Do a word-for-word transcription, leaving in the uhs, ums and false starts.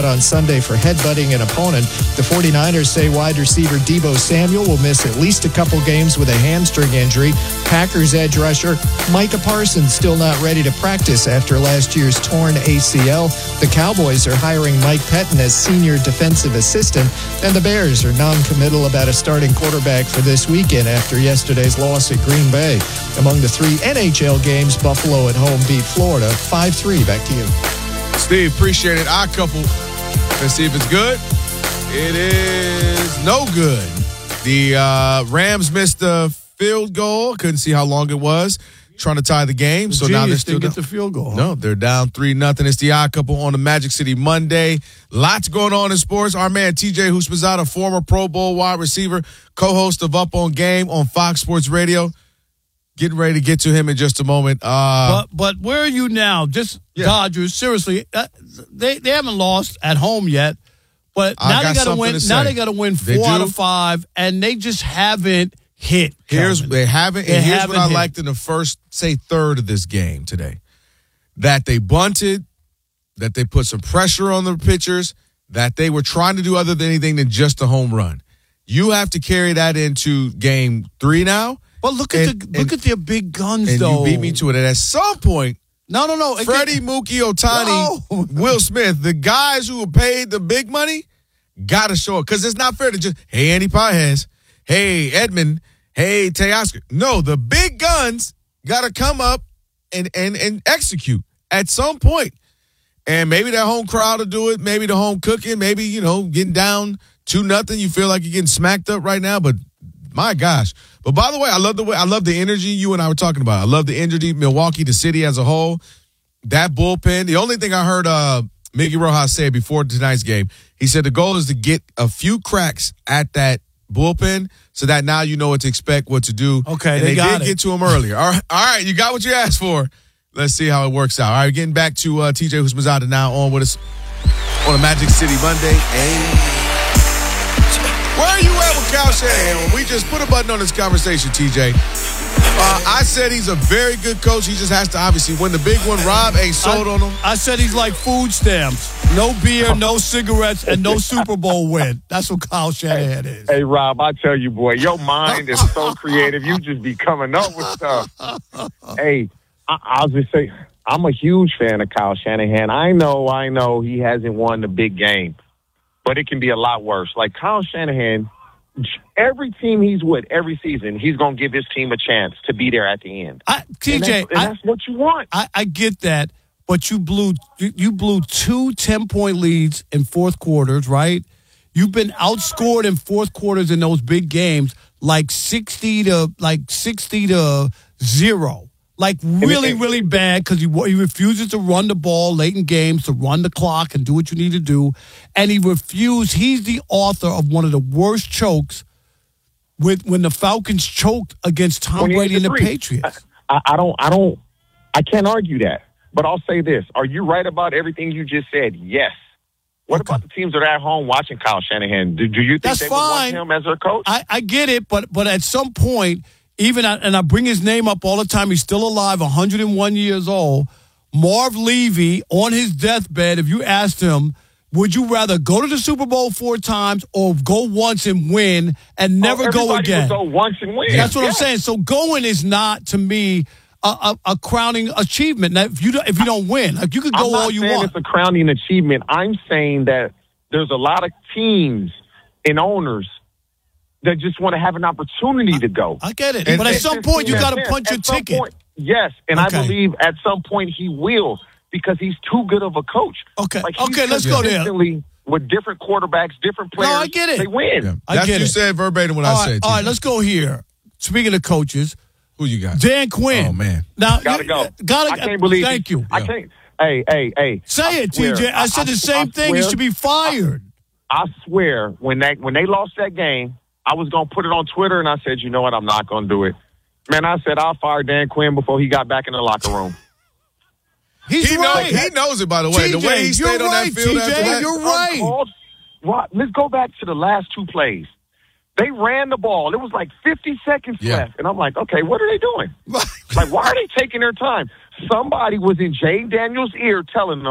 on Sunday for headbutting an opponent. The 49ers say wide receiver Deebo Samuel will miss at least a couple games with a hamstring injury. Packers edge rusher Micah Parsons still not ready to practice after last year's torn A C L. The Cowboys are hiring Mike Pettin as senior defensive assistant, and the Bears are non-committal about a starting quarterback for this weekend after yesterday's loss at Green Bay. Among the three N H L games, Buffalo at home beat Florida five three. Back to you. Steve, appreciate it. Our couple. Let's see if it's good. It is no good. The uh, Rams missed the field goal. Couldn't see how long it was. Trying to tie the game. So Genius now they're still didn't down. get the field goal. Huh? No, they're down three nothing. It's the Odd Couple on the Magic City Monday. Lots going on in sports. Our man T J Houshmandzadeh, former Pro Bowl wide receiver, co-host of Up on Game on Fox Sports Radio. Getting ready to get to him in just a moment. Uh, but but where are you now? Just yeah. Dodgers. Seriously, uh, they they haven't lost at home yet. But I now got they got to win. to Now say. they got to win They four do. out of five, and they just haven't hit. Here's Calvin. they haven't. They And here's haven't what I hit. liked in the first, say, third of this game today: that they bunted, that they put some pressure on the pitchers, that they were trying to do other than anything than just a home run. You have to carry that into game three now. But look at and, the look and, at their big guns, and though. you beat me to it. And at some point, No, no, no. Freddie, Mookie, Ohtani, No. Will Smith, the guys who were paid the big money, got to show it. Because it's not fair to just, hey, Andy Pages, hey, Edmund, hey, Teoscar. No, the big guns got to come up and, and, and execute at some point. And maybe that home crowd will do it. Maybe the home cooking. Maybe, you know, getting down two nothing. You feel like you're getting smacked up right now. But my gosh. But by the way, I love the way I love the energy you and I were talking about. I love the energy, Milwaukee, the city as a whole. That bullpen. The only thing I heard uh, Miggy Rojas say before tonight's game, he said the goal is to get a few cracks at that bullpen so that now you know what to expect, what to do. Okay, and they they, got did it. get to him earlier. All right, all right, you got what you asked for. Let's see how it works out. All right, getting back to uh, T J Houshmandzadeh now on with us on a Magic City Monday. Hey. Where are you at with Kyle Shanahan? We just put a button on this conversation, T J. Uh, I said he's a very good coach. He just has to obviously win the big one. Rob ain't sold I, on him. I said he's like food stamps. No beer, no cigarettes, and no Super Bowl win. That's what Kyle Shanahan is. Hey, Rob, I tell you, boy, your mind is so creative. You just be coming up with stuff. Hey, I, I'll just say, I'm a huge fan of Kyle Shanahan. I know, I know he hasn't won the big game, but it can be a lot worse. Like Kyle Shanahan, every team he's with every season, he's going to give his team a chance to be there at the end. I, T J, and that's, and I, that's what you want. I, I get that, but you blew you, you blew two ten-point leads in fourth quarters, right? You've been outscored in fourth quarters in those big games, like sixty to like sixty to zero. Like really, really bad because he, he refuses to run the ball late in games, to run the clock and do what you need to do. And he refused. He's the author of one of the worst chokes with when the Falcons choked against Tom Brady and the Patriots. I, I don't, I don't, I can't argue that. But I'll say this. Are you right about everything you just said? Yes. What Okay. about the teams that are at home watching Kyle Shanahan? Do, do you think That's they fine. would want him as their coach? I, I get it, but but at some point, even and I bring his name up all the time. He's still alive, one hundred one years old. Marv Levy on his deathbed. If you asked him, would you rather go to the Super Bowl four times or go once and win and never oh, go again? Would go once and win. That's what yeah. I'm saying. So going is not to me a, a, a crowning achievement. Now, if you don't, if you don't win, like you could go I'm not all you saying want. It's a crowning achievement. I'm saying that there's a lot of teams and owners that just want to have an opportunity to go. I get it, And- but at and- some point you Yes, got to yes. punch At your some ticket. point, yes, and Okay. I believe at some point he will because he's too good of a coach. Okay, Like, he's okay, let's go there. consistently with different quarterbacks, different players. No, I get it. They win. Yeah. I That's get what you it. said verbatim what All I right, said. all T J. right, let's go here. Speaking of coaches, Who you got? Dan Quinn. Oh, man. Now, Gotta go. Gotta, I can't believe Thank he- you. I Yeah. can't. Hey, hey, hey. Say I it, swear, T J. I said the same I thing. He swear- should be fired. I swear, when they when they lost that game, I was gonna put it on Twitter, and I said, you know what, I'm not gonna do it. Man, I said I'll fire Dan Quinn before he got back in the locker room. He's He, know, right. he knows it, by the way. T J, the way he you're stayed on right, that field T J, after that. you're right. Uncalled- What? Let's go back to the last two plays. They ran the ball. It was like fifty seconds Yeah. left. And I'm like, okay, what are they doing? Right. Like, why are they taking their time? Somebody was in Jay Daniels' ear telling them,